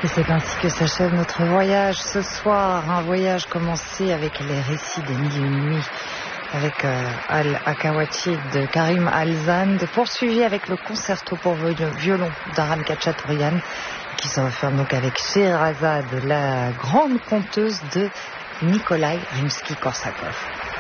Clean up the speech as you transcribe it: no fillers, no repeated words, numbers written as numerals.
Et c'est ainsi que s'achève notre voyage ce soir. Un voyage commencé avec les récits des Mille et une nuits, avec Al-Akawachi de Karim Al-Zand, poursuivi avec le concerto pour violon d'Aram Khachaturian, qui se referme donc avec Scheherazade, la grande conteuse de Nikolai Rimsky-Korsakov.